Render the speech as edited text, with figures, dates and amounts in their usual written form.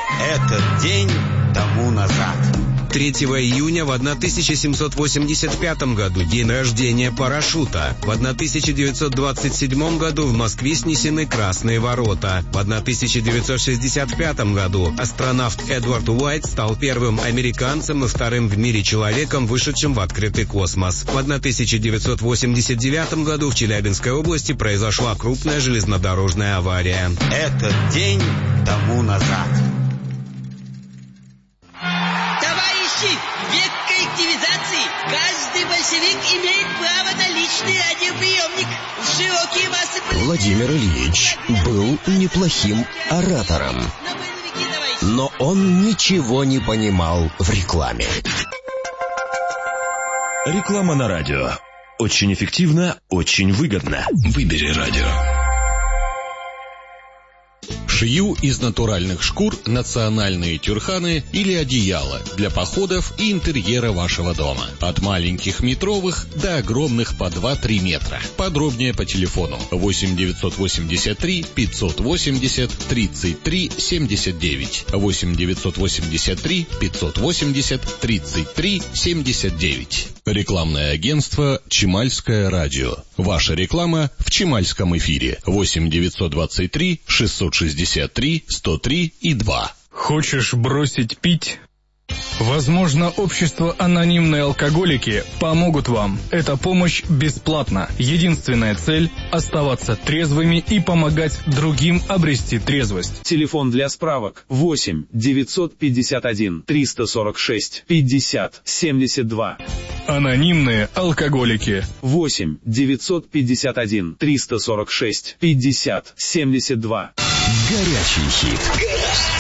Этот день тому назад. 3 июня в 1785 году день рождения парашюта. В 1927 году в Москве снесены Красные ворота. В 1965 году астронавт Эдвард Уайт стал первым американцем и вторым в мире человеком, вышедшим в открытый космос. В 1989 году в Челябинской области произошла крупная железнодорожная авария. Этот день тому назад. В век коллективизации каждый большевик имеет право на личный радиоприемник. В широкие массы... Владимир Ильич был неплохим оратором, но он ничего не понимал в рекламе. Реклама на радио. Очень эффективно, очень выгодно. Выбери радио. Шью из натуральных шкур национальные тюрханы или одеяла для походов и интерьера вашего дома. От маленьких метровых до огромных по 2-3 метра. Подробнее по телефону 8 983 580 33 79. 8 983 580 33 79. Рекламное агентство «Чемальское радио». Ваша реклама в Чемальском эфире. 8 923 663 103 и 2. Хочешь бросить пить? Возможно, общество «Анонимные алкоголики» помогут вам. Эта помощь бесплатна. Единственная цель – оставаться трезвыми и помогать другим обрести трезвость. Телефон для справок 8 951 346 50 72. «Анонимные алкоголики». 8 951 346 50 72. Горячий хит.